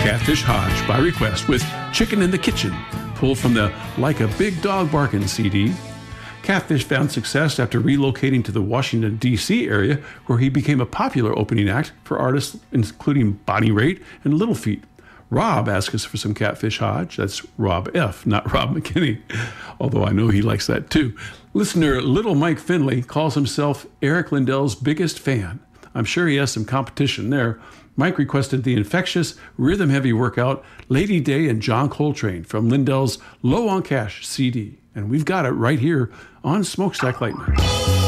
Catfish Hodge by request with Chicken in the Kitchen, pulled from the Like a Big Dog Barkin' CD. Catfish found success after relocating to the Washington, D.C. area, where he became a popular opening act for artists including Bonnie Raitt and Little Feat. Rob asked us for some Catfish Hodge. That's Rob F., not Rob McKinney, although I know he likes that too. Listener Little Mike Finley calls himself Eric Lindell's biggest fan. I'm sure he has some competition there. Mike requested the infectious, rhythm-heavy workout Lady Day and John Coltrane from Lindell's Low on Cash CD. And we've got it right here on Smokestack Lightning.